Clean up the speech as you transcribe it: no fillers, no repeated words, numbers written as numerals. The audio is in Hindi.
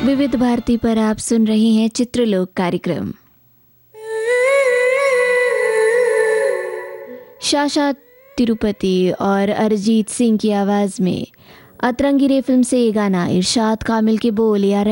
विविध भारती पर आप सुन रहे हैं चित्रलोक कार्यक्रम। शाशा तिरुपति और अरिजीत सिंह की आवाज़ में अतरंगी रे फिल्म से ये गाना, इरशाद कामिल के बोल या